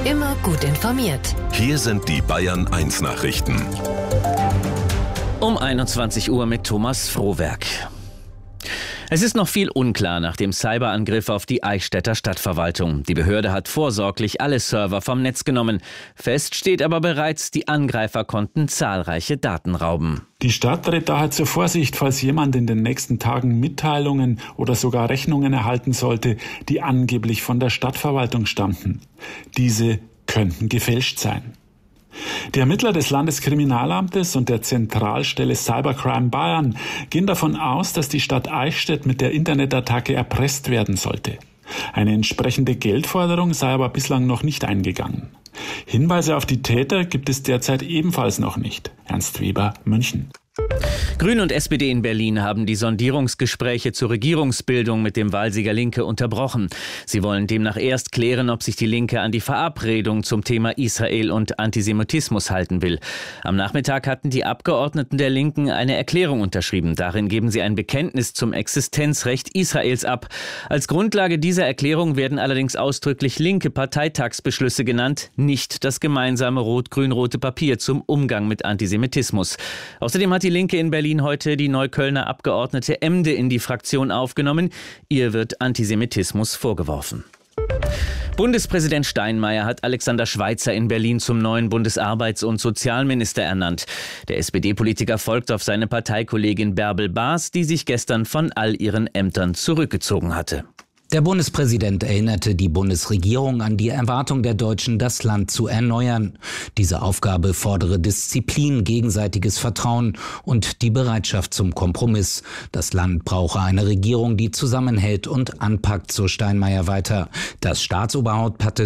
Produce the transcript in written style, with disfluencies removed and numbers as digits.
Immer gut informiert. Hier sind die Bayern 1 Nachrichten. Um 21 Uhr mit Thomas Frohwerk. Es ist noch viel unklar nach dem Cyberangriff auf die Eichstätter Stadtverwaltung. Die Behörde hat vorsorglich alle Server vom Netz genommen. Fest steht aber bereits, die Angreifer konnten zahlreiche Daten rauben. Die Stadt rät daher zur Vorsicht, falls jemand in den nächsten Tagen Mitteilungen oder sogar Rechnungen erhalten sollte, die angeblich von der Stadtverwaltung stammten. Diese könnten gefälscht sein. Die Ermittler des Landeskriminalamtes und der Zentralstelle Cybercrime Bayern gehen davon aus, dass die Stadt Eichstätt mit der Internetattacke erpresst werden sollte. Eine entsprechende Geldforderung sei aber bislang noch nicht eingegangen. Hinweise auf die Täter gibt es derzeit ebenfalls noch nicht. Ernst Weber, München. Grüne und SPD in Berlin haben die Sondierungsgespräche zur Regierungsbildung mit dem Wahlsieger Linke unterbrochen. Sie wollen demnach erst klären, ob sich die Linke an die Verabredung zum Thema Israel und Antisemitismus halten will. Am Nachmittag hatten die Abgeordneten der Linken eine Erklärung unterschrieben. Darin geben sie ein Bekenntnis zum Existenzrecht Israels ab. Als Grundlage dieser Erklärung werden allerdings ausdrücklich linke Parteitagsbeschlüsse genannt, nicht das gemeinsame rot-grün-rote Papier zum Umgang mit Antisemitismus. Außerdem hat die Linke in Berlin heute die Neuköllner Abgeordnete Emde in die Fraktion aufgenommen. Ihr wird Antisemitismus vorgeworfen. Bundespräsident Steinmeier hat Alexander Schweitzer in Berlin zum neuen Bundesarbeits- und Sozialminister ernannt. Der SPD-Politiker folgt auf seine Parteikollegin Bärbel Baas, die sich gestern von all ihren Ämtern zurückgezogen hatte. Der Bundespräsident erinnerte die Bundesregierung an die Erwartung der Deutschen, das Land zu erneuern. Diese Aufgabe fordere Disziplin, gegenseitiges Vertrauen und die Bereitschaft zum Kompromiss. Das Land brauche eine Regierung, die zusammenhält und anpackt, so Steinmeier weiter. Das Staatsoberhaupt hatte